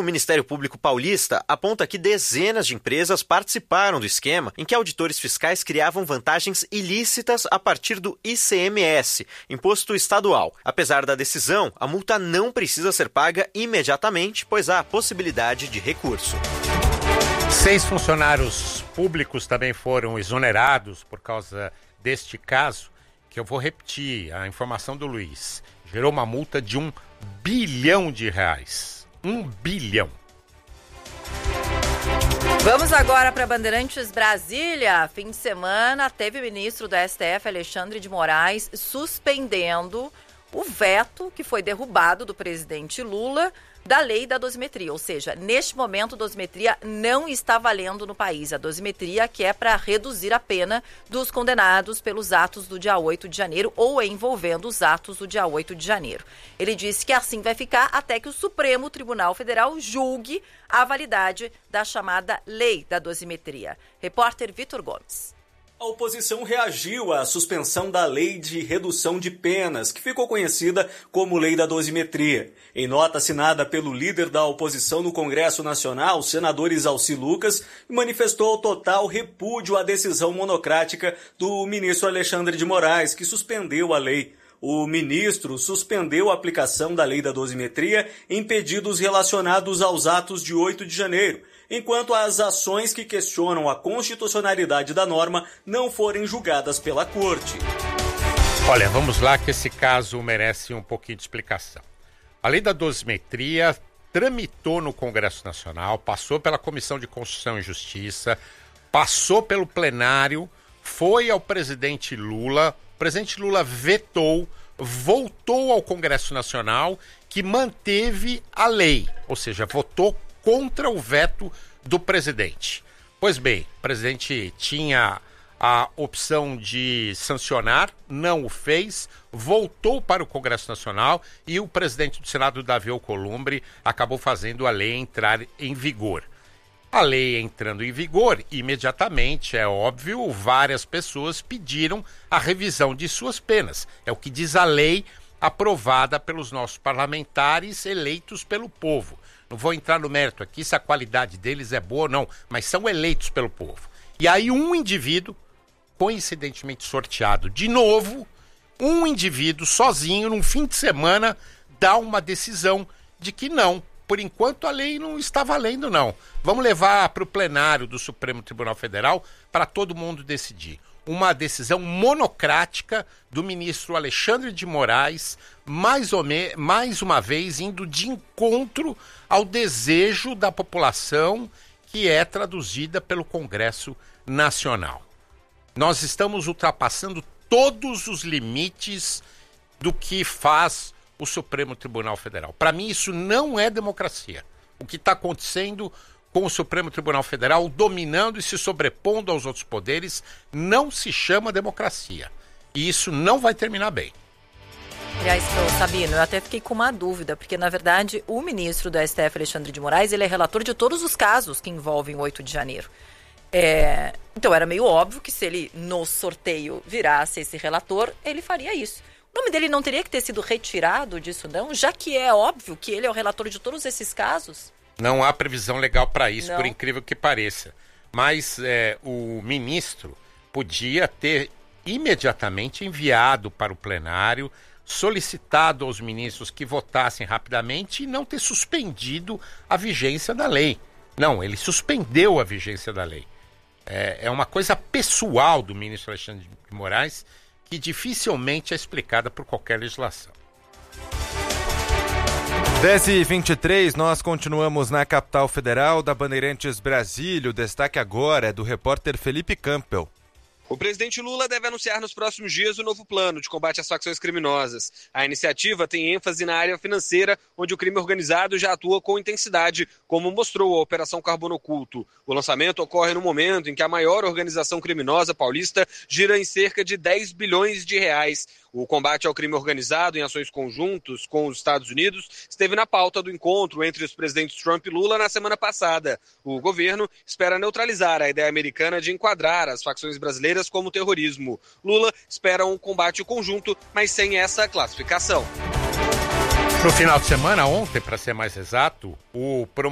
o Ministério Público Paulista aponta que dezenas de empresas participaram do esquema em que auditores fiscais criavam vantagens ilícitas a partir do ICMS, Imposto Estadual. Apesar da decisão, a multa não precisa ser paga imediatamente, pois há a possibilidade de recurso. 6 funcionários públicos também foram exonerados por causa deste caso, que eu vou repetir a informação do Luiz. Gerou uma multa de R$1 bilhão. 1 bilhão. Vamos agora para Bandeirantes Brasília. Fim de semana teve o ministro do STF, Alexandre de Moraes, suspendendo o veto que foi derrubado do presidente Lula da lei da dosimetria, ou seja, neste momento a dosimetria não está valendo no país. A dosimetria que é para reduzir a pena dos condenados pelos atos do dia 8 de janeiro ou envolvendo os atos do dia 8 de janeiro. Ele disse que assim vai ficar até que o Supremo Tribunal Federal julgue a validade da chamada lei da dosimetria. Repórter Vitor Gomes. A oposição reagiu à suspensão da lei de redução de penas, que ficou conhecida como Lei da Dosimetria. Em nota assinada pelo líder da oposição no Congresso Nacional, o senador Isalci Lucas, manifestou total repúdio à decisão monocrática do ministro Alexandre de Moraes, que suspendeu a lei. O ministro suspendeu a aplicação da Lei da Dosimetria em pedidos relacionados aos atos de 8 de janeiro, enquanto as ações que questionam a constitucionalidade da norma não forem julgadas pela Corte. Olha, vamos lá que esse caso merece um pouquinho de explicação. A lei da dosimetria tramitou no Congresso Nacional, passou pela Comissão de Constituição e Justiça, passou pelo plenário, foi ao presidente Lula, o presidente Lula vetou, voltou ao Congresso Nacional, que manteve a lei, ou seja, votou contra o veto do presidente. Pois bem, o presidente tinha a opção de sancionar, não o fez, voltou para o Congresso Nacional e o presidente do Senado, Davi Alcolumbre, acabou fazendo a lei entrar em vigor. A lei entrando em vigor, imediatamente, é óbvio, várias pessoas pediram a revisão de suas penas. É o que diz a lei aprovada pelos nossos parlamentares eleitos pelo povo. Não vou entrar no mérito aqui se a qualidade deles é boa ou não, mas são eleitos pelo povo. E aí um indivíduo, coincidentemente sorteado de novo, um indivíduo sozinho, num fim de semana, dá uma decisão de que não, por enquanto a lei não está valendo não. Vamos levar para o plenário do Supremo Tribunal Federal para todo mundo decidir. Uma decisão monocrática do ministro Alexandre de Moraes, mais uma vez indo de encontro ao desejo da população que é traduzida pelo Congresso Nacional. Nós estamos ultrapassando todos os limites do que faz o Supremo Tribunal Federal. Para mim isso não é democracia. O que está acontecendo com o Supremo Tribunal Federal dominando e se sobrepondo aos outros poderes não se chama democracia. E isso não vai terminar bem. Aliás, Sabino, eu até fiquei com uma dúvida, porque na verdade o ministro do STF, Alexandre de Moraes, ele é relator de todos os casos que envolvem o 8 de janeiro. Então era meio óbvio que se ele no sorteio virasse esse relator, ele faria isso. O nome dele não teria que ter sido retirado disso não, já que é óbvio que ele é o relator de todos esses casos? Não há previsão legal para isso, não. Por incrível que pareça. Mas o ministro podia ter imediatamente enviado para o plenário, solicitado aos ministros que votassem rapidamente e não ter suspendido a vigência da lei. Não, ele suspendeu a vigência da lei. É uma coisa pessoal do ministro Alexandre de Moraes que dificilmente é explicada por qualquer legislação. 10h23, nós continuamos na capital federal da Bandeirantes Brasília. O destaque agora é do repórter Felipe Campbell. O presidente Lula deve anunciar nos próximos dias o novo plano de combate às facções criminosas. A iniciativa tem ênfase na área financeira, onde o crime organizado já atua com intensidade, como mostrou a Operação Carbono Oculto. O lançamento ocorre no momento em que a maior organização criminosa paulista gira em cerca de 10 bilhões de reais. O combate ao crime organizado em ações conjuntas com os Estados Unidos esteve na pauta do encontro entre os presidentes Trump e Lula na semana passada. O governo espera neutralizar a ideia americana de enquadrar as facções brasileiras como terrorismo. Lula espera um combate conjunto, mas sem essa classificação. No final de semana, ontem, para ser mais exato, o